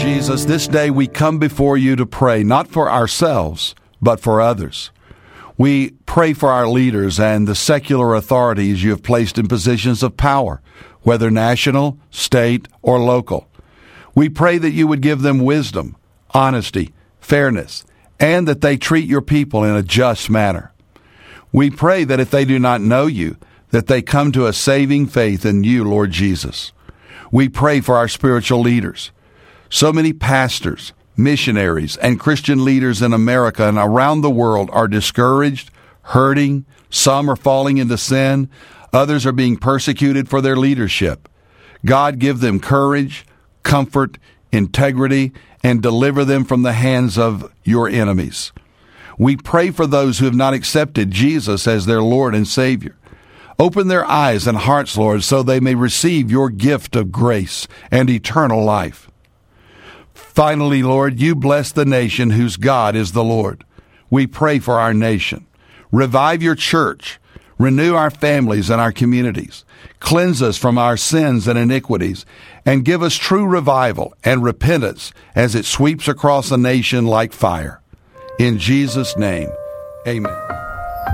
Jesus, this day we come before you to pray, not for ourselves, but for others. We pray for our leaders and the secular authorities you have placed in positions of power, whether national, state, or local. We pray that you would give them wisdom, honesty, fairness, and that they treat your people in a just manner. We pray that if they do not know you, that they come to a saving faith in you, Lord Jesus. We pray for our spiritual leaders. So many pastors, missionaries, and Christian leaders in America and around the world are discouraged, hurting. Some are falling into sin. Others are being persecuted for their leadership. God, give them courage, comfort, integrity, and deliver them from the hands of your enemies. We pray for those who have not accepted Jesus as their Lord and Savior. Open their eyes and hearts, Lord, so they may receive your gift of grace and eternal life. Finally, Lord, you bless the nation whose God is the Lord. We pray for our nation. Revive your church. Renew our families and our communities. Cleanse us from our sins and iniquities, and give us true revival and repentance as it sweeps across the nation like fire. In Jesus' name, amen.